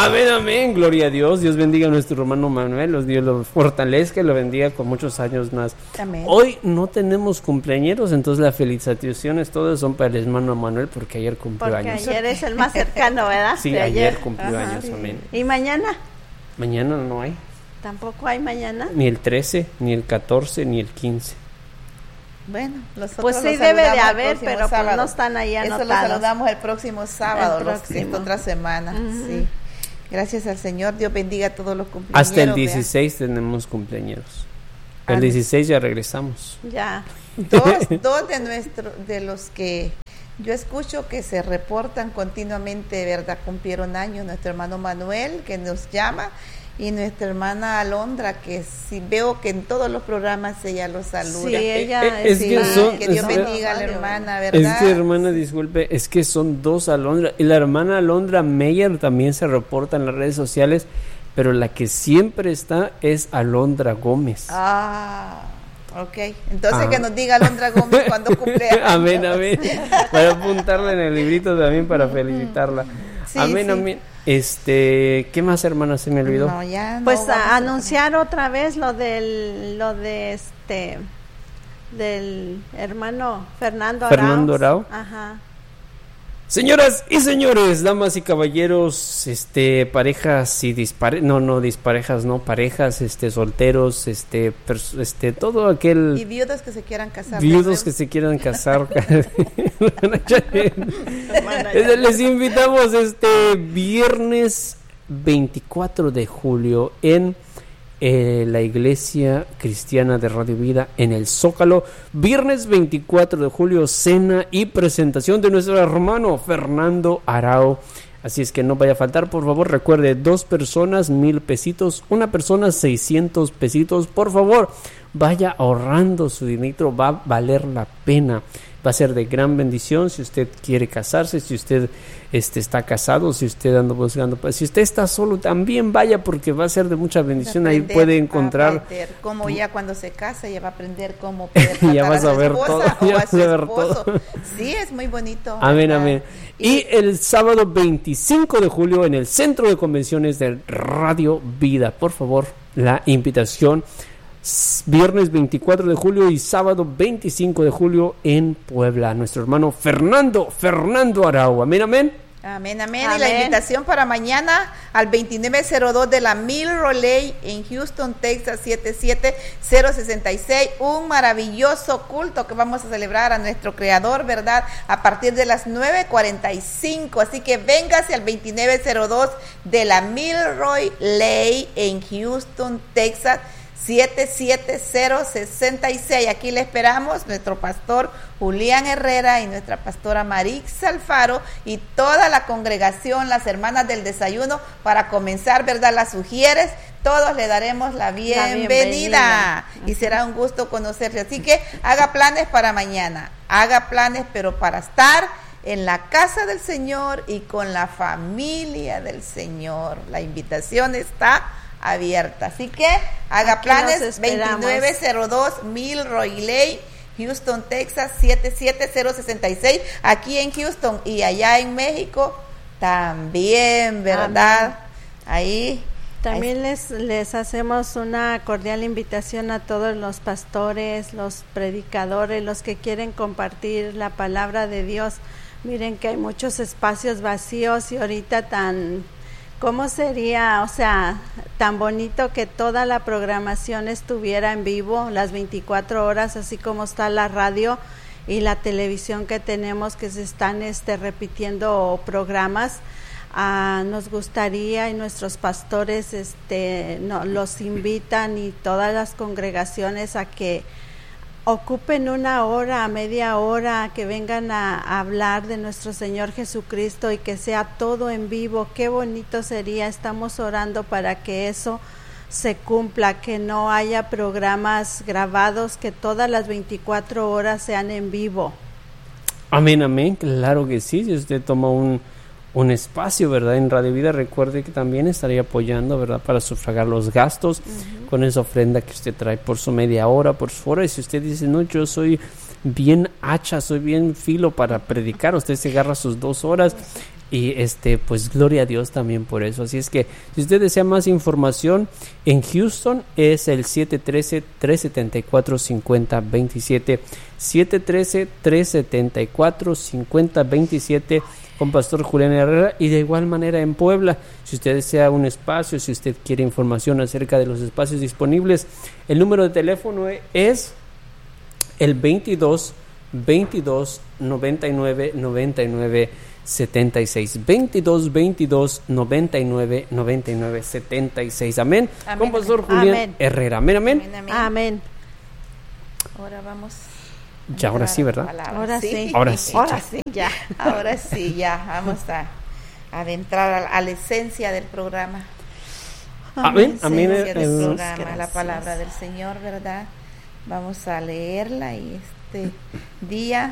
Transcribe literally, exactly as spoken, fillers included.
Amén, amén, gloria a Dios. Dios bendiga a nuestro hermano Manuel, Dios lo fortalezca y lo bendiga con muchos años más. Amén. Hoy no tenemos cumpleañeros, entonces las felicitaciones todas son para el hermano Manuel porque ayer cumplió Porque años. ayer es el más cercano, ¿verdad? Sí, De ayer, ayer cumplió Ajá. años, amén. ¿Y mañana? Mañana no hay, ¿Tampoco hay mañana? ni el trece, ni el catorce, ni el quince. Bueno, nosotros Pues sí los debe de saludamos el haber, próximo pero pues sábado. no están ahí Eso lo anotados. saludamos el próximo sábado, El los- próximo. esta otra semana. Ujú. Sí. Gracias al Señor, Dios bendiga a todos los cumpleaños. Hasta el dieciséis tenemos cumpleaños. El Ah, dieciséis ya regresamos. Ya. Dos, dos de nuestro, de los que yo escucho que se reportan continuamente, ¿verdad? Cumplieron años. Nuestro hermano Manuel, que nos llama, y nuestra hermana Alondra, que sí veo que en todos los programas ella los saluda. Sí, ella Eh, es sí, que son- que Dios es- bendiga a la hermana, ¿verdad? Es que hermana, disculpe, es que son dos Alondra. Y la hermana Alondra Meyer también se reporta en las redes sociales, pero la que siempre está es Alondra Gómez. Ah, ok. Entonces Ah. que nos diga Alondra Gómez cuando cumple años. Amén, amén. Para apuntarla en el librito también para felicitarla. Sí, amén, sí. amén. Este, ¿qué más, hermana? Se me olvidó. No, ya no Pues vamos a a- anunciar otra vez lo del, lo de este, del hermano Fernando Arau. Fernando Arau. Ajá. Señoras y señores, damas y caballeros, este, parejas y dispare, no, no, disparejas, no, parejas, este, solteros, este, pers- este, todo aquel Y viudos que se quieran casar. de viudos nuevo. que se quieran casar. Les invitamos este viernes veinticuatro de julio en eh, la Iglesia Cristiana de Radio Vida en el Zócalo. Viernes veinticuatro de julio, cena y presentación de nuestro hermano Fernando Arau. Así es que no vaya a faltar, por favor, recuerde, dos personas, mil pesitos, una persona, seiscientos pesitos. Por favor, vaya ahorrando su dinero, va a valer la pena. Va a ser de gran bendición si usted quiere casarse, si usted este, está casado, si usted anda buscando, pues, si usted está solo, también vaya porque va a ser de mucha bendición. Ahí Aprender puede a encontrar. aprender cómo ya cuando se casa ya va a aprender cómo poder tratar Ya vas a su ver esposa todo, o ya a vas su a ver esposo. todo. Sí, es muy bonito. Amén, ¿verdad? amén. Y el sábado veinticinco de julio en el Centro de Convenciones de Radio Vida. Por favor, la invitación. Viernes veinticuatro de julio y sábado veinticinco de julio en Puebla. Nuestro hermano Fernando, Fernando Arau. Amén, amén. Amén, amén, Amén. Y la invitación para mañana al veintinueve cero dos de la Milroy Lane en Houston, Texas, siete siete cero seis seis. Un maravilloso culto que vamos a celebrar a nuestro Creador, ¿verdad? A partir de las nueve cuarenta y cinco. Así que véngase al veintinueve cero dos de la Milroy Lane en Houston, Texas, siete siete cero seis seis. Aquí le esperamos, nuestro pastor Julián Herrera y nuestra pastora Marix Alfaro y toda la congregación, las hermanas del desayuno, para comenzar, ¿verdad? Las sugieres, todos le daremos la bienvenida, bienvenida. y será un gusto conocerle. Así que haga planes para mañana, haga planes, pero para estar en la casa del Señor y con la familia del Señor. La invitación está abierta, así que haga Aquí los planes. esperamos. Veintinueve cero dos Milroy Lane, Houston, Texas, siete siete cero seis seis, aquí en Houston, y allá en México también, ¿verdad? Ahí También les, les hacemos una cordial invitación a todos los pastores, los predicadores, los que quieren compartir la palabra de Dios. Miren que hay muchos espacios vacíos y ahorita tan, ¿cómo sería? O sea, tan bonito que toda la programación estuviera en vivo las veinticuatro horas, así como está la radio y la televisión que tenemos, que se están este, repitiendo programas. Ah, nos gustaría, y nuestros pastores este, no, los invitan, y todas las congregaciones, a que ocupen una hora, media hora, que vengan a, a hablar de nuestro Señor Jesucristo y que sea todo en vivo. Qué bonito sería. Estamos orando para que eso se cumpla, que no haya programas grabados, que todas las veinticuatro horas sean en vivo. Amén, amén, claro que sí. Si usted toma un, un espacio, ¿verdad? En Radio Vida, recuerde que también estaría apoyando, ¿verdad? Para sufragar los gastos uh-huh. con esa ofrenda que usted trae por su media hora, por su hora. Y si usted dice, no, yo soy bien hacha, soy bien filo para predicar, usted se agarra sus dos horas Y este, pues gloria a Dios también por eso. Así es que si usted desea más información, en Houston es el siete uno tres, tres siete cuatro, cinco cero dos siete, siete uno tres, tres siete cuatro, cinco cero dos siete, con Pastor Julián Herrera. Y de igual manera en Puebla, si usted desea un espacio, si usted quiere información acerca de los espacios disponibles, el número de teléfono es el veintidós, veintidós, noventa y nueve, noventa y nueve, setenta y seis, veintidós, veintidós, noventa y nueve, noventa y nueve, setenta y seis. Amén. Amén, Con Pastor amén. Julián Amén. Herrera. Amén, amén. Amén, amén. Amén. Ahora vamos. a Ya, ahora entrar sí, a la ¿verdad? palabra. Ahora sí. Ahora sí. Ahora sí, ya. Ahora sí, ya. Vamos a adentrar a, a la esencia del programa. Amén, La amén. esencia del eh, programa, la Gracias. palabra del Señor, ¿verdad? Vamos a leerla y este día